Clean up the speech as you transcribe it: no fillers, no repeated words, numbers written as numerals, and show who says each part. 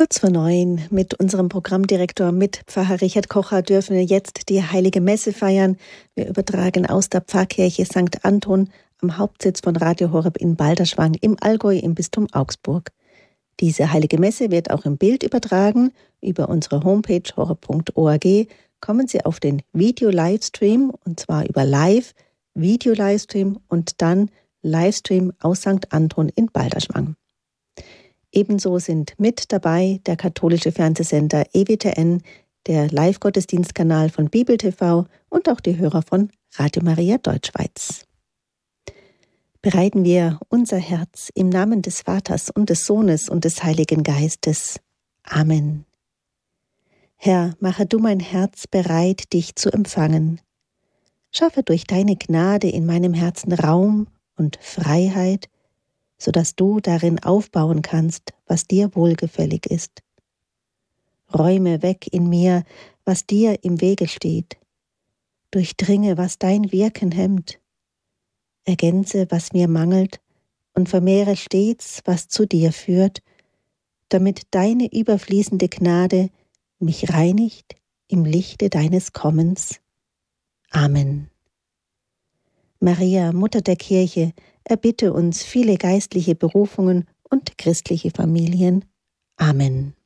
Speaker 1: Kurz vor 9 mit unserem Programmdirektor, mit Pfarrer Richard Kocher, dürfen wir jetzt die Heilige Messe feiern. Wir übertragen aus der Pfarrkirche St. Anton am Hauptsitz von Radio Horeb in Balderschwang im Allgäu im Bistum Augsburg. Diese Heilige Messe wird auch im Bild übertragen. Über unsere Homepage horeb.org kommen Sie auf den Video-Livestream, und zwar über Live-Video-Livestream und dann Livestream aus St. Anton in Balderschwang. Ebenso sind mit dabei der katholische Fernsehsender EWTN, der Live-Gottesdienstkanal von Bibel TV und auch die Hörer von Radio Maria Deutschschweiz. Bereiten wir unser Herz im Namen des Vaters und des Sohnes und des Heiligen Geistes. Amen. Herr, mache du mein Herz bereit, dich zu empfangen. Schaffe durch deine Gnade in meinem Herzen Raum und Freiheit, sodass du darin aufbauen kannst, was dir wohlgefällig ist. Räume weg in mir, was dir im Wege steht. Durchdringe, was dein Wirken hemmt. Ergänze, was mir mangelt, und vermehre stets, was zu dir führt, damit deine überfließende Gnade mich reinigt im Lichte deines Kommens. Amen. Maria, Mutter der Kirche, erbitte uns viele geistliche Berufungen und christliche Familien. Amen.